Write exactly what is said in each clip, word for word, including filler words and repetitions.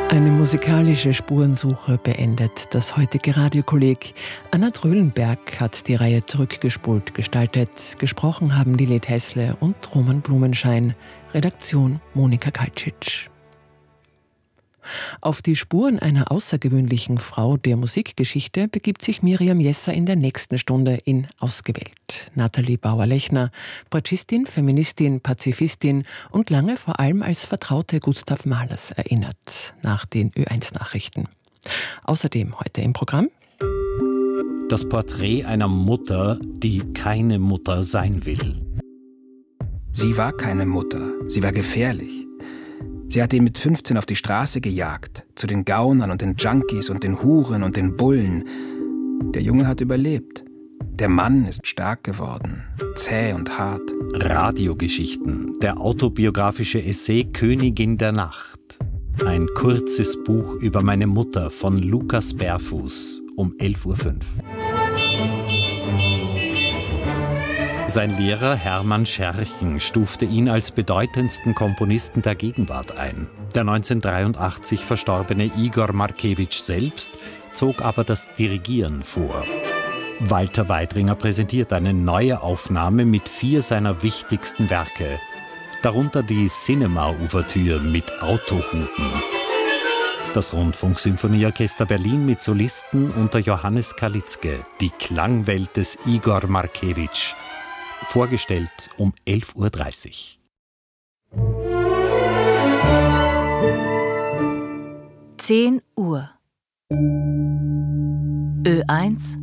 Eine musikalische Spurensuche beendet das heutige Radiokolleg. Anna Tröhlenberg hat die Reihe zurückgespult gestaltet. Gesprochen haben Lilith Hessle und Roman Blumenschein. Redaktion Monika Kaltschitsch. Auf die Spuren einer außergewöhnlichen Frau der Musikgeschichte begibt sich Miriam Jesser in der nächsten Stunde in Ausgewählt. Nathalie Bauer-Lechner, Bratschistin, Feministin, Pazifistin und lange vor allem als Vertraute Gustav Mahlers erinnert, nach den Ö eins Nachrichten. Außerdem heute im Programm: Das Porträt einer Mutter, die keine Mutter sein will. Sie war keine Mutter, sie war gefährlich. Sie hatte ihn mit fünfzehn auf die Straße gejagt, zu den Gaunern und den Junkies und den Huren und den Bullen. Der Junge hat überlebt. Der Mann ist stark geworden, zäh und hart. Radiogeschichten, der autobiografische Essay Königin der Nacht. Ein kurzes Buch über meine Mutter von Lukas Bärfuß um elf Uhr fünf. Sein Lehrer Hermann Scherchen stufte ihn als bedeutendsten Komponisten der Gegenwart ein. Der neunzehnhundertdreiundachtzig verstorbene Igor Markewitsch selbst zog aber das Dirigieren vor. Walter Weidringer präsentiert eine neue Aufnahme mit vier seiner wichtigsten Werke, darunter die Cinema-Ouvertüre mit Autohupen. Das Rundfunksymphonieorchester Berlin mit Solisten unter Johannes Kalitzke, die Klangwelt des Igor Markewitsch. Vorgestellt um elf Uhr dreißig. zehn Uhr. Ö eins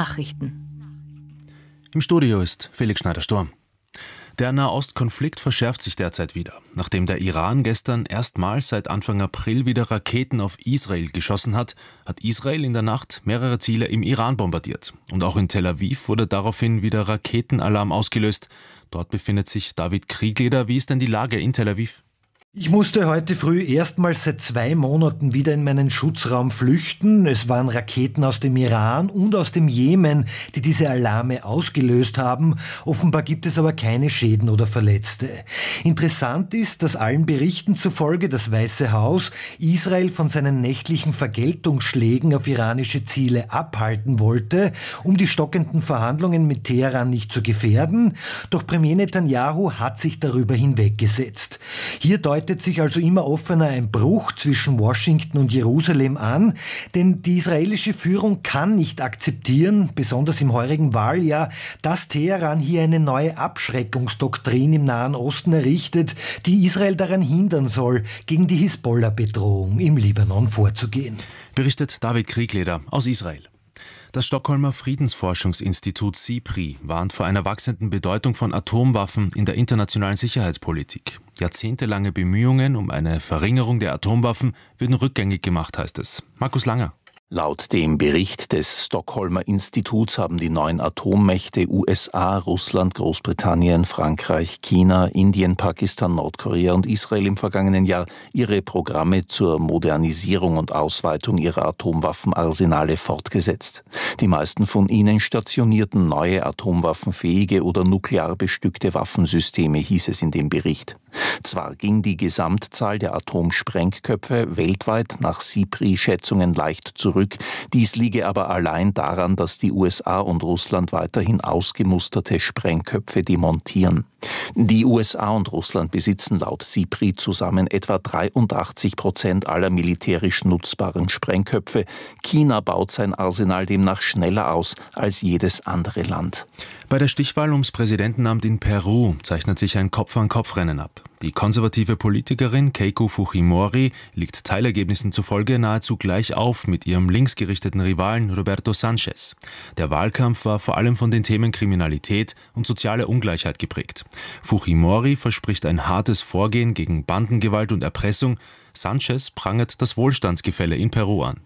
Nachrichten. Im Studio ist Felix Schneider-Sturm. Der Nahostkonflikt verschärft sich derzeit wieder, nachdem der Iran gestern erstmals seit Anfang April wieder Raketen auf Israel geschossen hat, hat Israel in der Nacht mehrere Ziele im Iran bombardiert. Und auch in Tel Aviv wurde daraufhin wieder Raketenalarm ausgelöst. Dort befindet sich David Kriegleder. Wie ist denn die Lage in Tel Aviv? Ich musste heute früh erstmals seit zwei Monaten wieder in meinen Schutzraum flüchten. Es waren Raketen aus dem Iran und aus dem Jemen, die diese Alarme ausgelöst haben. Offenbar gibt es aber keine Schäden oder Verletzte. Interessant ist, dass allen Berichten zufolge das Weiße Haus Israel von seinen nächtlichen Vergeltungsschlägen auf iranische Ziele abhalten wollte, um die stockenden Verhandlungen mit Teheran nicht zu gefährden. Doch Premier Netanyahu hat sich darüber hinweggesetzt. Hier deutet sich also immer offener ein Bruch zwischen Washington und Jerusalem an, denn die israelische Führung kann nicht akzeptieren, besonders im heurigen Wahljahr, dass Teheran hier eine neue Abschreckungsdoktrin im Nahen Osten errichtet, die Israel daran hindern soll, gegen die Hisbollah-Bedrohung im Libanon vorzugehen. Berichtet David Kriegleder aus Israel. Das Stockholmer Friedensforschungsinstitut SIPRI warnt vor einer wachsenden Bedeutung von Atomwaffen in der internationalen Sicherheitspolitik. Jahrzehntelange Bemühungen um eine Verringerung der Atomwaffen würden rückgängig gemacht, heißt es. Markus Langer. Laut dem Bericht des Stockholmer Instituts haben die neun Atommächte U S A, Russland, Großbritannien, Frankreich, China, Indien, Pakistan, Nordkorea und Israel im vergangenen Jahr ihre Programme zur Modernisierung und Ausweitung ihrer Atomwaffenarsenale fortgesetzt. Die meisten von ihnen stationierten neue atomwaffenfähige oder nuklear bestückte Waffensysteme, hieß es in dem Bericht. Zwar ging die Gesamtzahl der Atomsprengköpfe weltweit nach SIPRI-Schätzungen leicht zurück, dies liege aber allein daran, dass die U S A und Russland weiterhin ausgemusterte Sprengköpfe demontieren. Die U S A und Russland besitzen laut SIPRI zusammen etwa dreiundachtzig Prozent aller militärisch nutzbaren Sprengköpfe. China baut sein Arsenal demnach schneller aus als jedes andere Land. Bei der Stichwahl ums Präsidentenamt in Peru zeichnet sich ein Kopf-an-Kopf-Rennen ab. Die konservative Politikerin Keiko Fujimori liegt Teilergebnissen zufolge nahezu gleich auf mit ihrem linksgerichteten Rivalen Roberto Sanchez. Der Wahlkampf war vor allem von den Themen Kriminalität und soziale Ungleichheit geprägt. Fujimori verspricht ein hartes Vorgehen gegen Bandengewalt und Erpressung. Sanchez prangert das Wohlstandsgefälle in Peru an.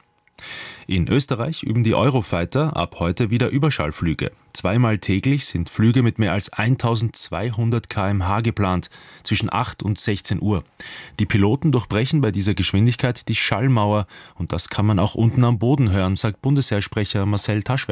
In Österreich üben die Eurofighter ab heute wieder Überschallflüge. Zweimal täglich sind Flüge mit mehr als eintausendzweihundert Kilometer pro Stunde geplant, zwischen acht und sechzehn Uhr. Die Piloten durchbrechen bei dieser Geschwindigkeit die Schallmauer und das kann man auch unten am Boden hören, sagt Bundesheersprecher Marcel Taschwer.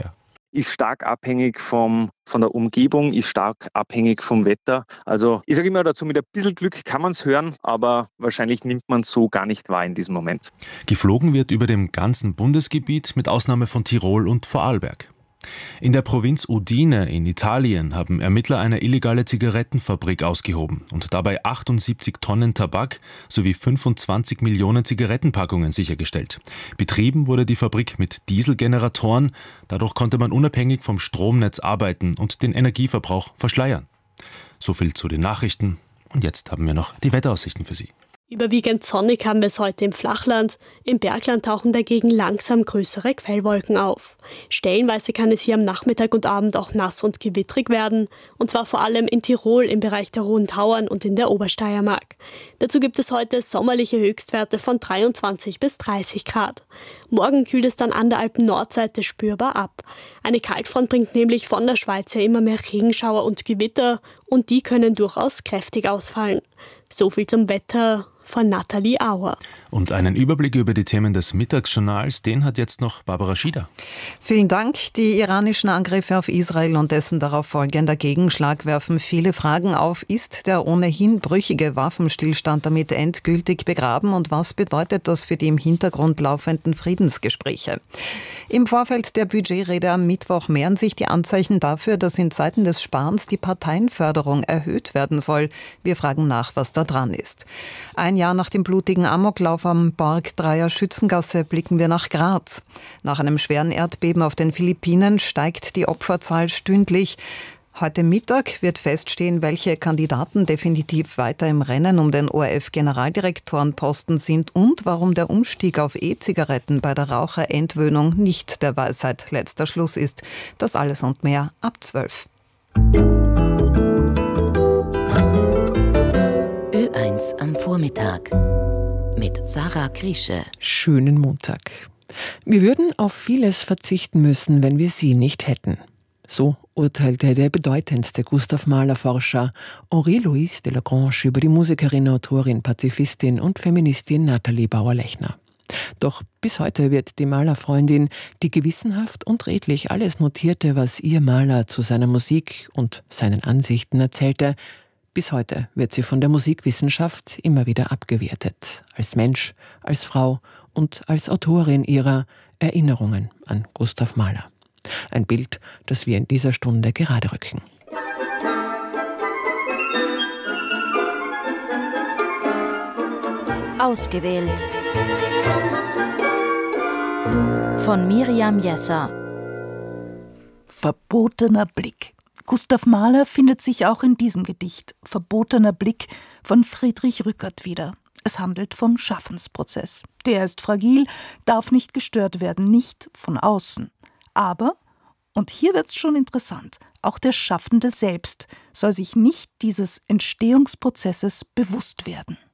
ist stark abhängig vom, von der Umgebung, ist stark abhängig vom Wetter. Also ich sage immer dazu, mit ein bisschen Glück kann man es hören, aber wahrscheinlich nimmt man es so gar nicht wahr in diesem Moment. Geflogen wird über dem ganzen Bundesgebiet mit Ausnahme von Tirol und Vorarlberg. In der Provinz Udine in Italien haben Ermittler eine illegale Zigarettenfabrik ausgehoben und dabei achtundsiebzig Tonnen Tabak sowie fünfundzwanzig Millionen Zigarettenpackungen sichergestellt. Betrieben wurde die Fabrik mit Dieselgeneratoren, dadurch konnte man unabhängig vom Stromnetz arbeiten und den Energieverbrauch verschleiern. So viel zu den Nachrichten und jetzt haben wir noch die Wetteraussichten für Sie. Überwiegend sonnig haben wir es heute im Flachland. Im Bergland tauchen dagegen langsam größere Quellwolken auf. Stellenweise kann es hier am Nachmittag und Abend auch nass und gewittrig werden. Und zwar vor allem in Tirol im Bereich der Hohen Tauern und in der Obersteiermark. Dazu gibt es heute sommerliche Höchstwerte von dreiundzwanzig bis dreißig Grad. Morgen kühlt es dann an der Alpen-Nordseite spürbar ab. Eine Kaltfront bringt nämlich von der Schweiz her immer mehr Regenschauer und Gewitter. Und die können durchaus kräftig ausfallen. So viel zum Wetter von Nathalie Auer. Und einen Überblick über die Themen des Mittagsjournals, den hat jetzt noch Barbara Schieder. Vielen Dank. Die iranischen Angriffe auf Israel und dessen darauf folgender Gegenschlag werfen viele Fragen auf. Ist der ohnehin brüchige Waffenstillstand damit endgültig begraben und was bedeutet das für die im Hintergrund laufenden Friedensgespräche? Im Vorfeld der Budgetrede am Mittwoch mehren sich die Anzeichen dafür, dass in Zeiten des Sparens die Parteienförderung erhöht werden soll. Wir fragen nach, was da dran ist. Ein Jahr nach dem blutigen Amoklauf am Borgdreier Schützengasse blicken wir nach Graz. Nach einem schweren Erdbeben auf den Philippinen steigt die Opferzahl stündlich. Heute Mittag wird feststehen, welche Kandidaten definitiv weiter im Rennen um den O R F-Generaldirektorenposten sind und warum der Umstieg auf E-Zigaretten bei der Raucherentwöhnung nicht der Weisheit letzter Schluss ist. Das alles und mehr ab zwölf. Ö eins am Vormittag mit Sarah Griesche. Schönen Montag. Wir würden auf vieles verzichten müssen, wenn wir sie nicht hätten. So urteilte der bedeutendste Gustav Mahler-Forscher Henri-Louis Delagrange über die Musikerin, Autorin, Pazifistin und Feministin Nathalie Bauer-Lechner. Doch bis heute wird die Malerfreundin, die gewissenhaft und redlich alles notierte, was ihr Maler zu seiner Musik und seinen Ansichten erzählte, bis heute wird sie von der Musikwissenschaft immer wieder abgewertet. Als Mensch, als Frau und als Autorin ihrer Erinnerungen an Gustav Mahler. Ein Bild, das wir in dieser Stunde gerade rücken. Ausgewählt. Von Miriam Jesser. Verbotener Blick. Gustav Mahler findet sich auch in diesem Gedicht Verbotener Blick von Friedrich Rückert wieder. Es handelt vom Schaffensprozess. Der ist fragil, darf nicht gestört werden, nicht von außen. Aber, und hier wird's schon interessant, auch der Schaffende selbst soll sich nicht dieses Entstehungsprozesses bewusst werden.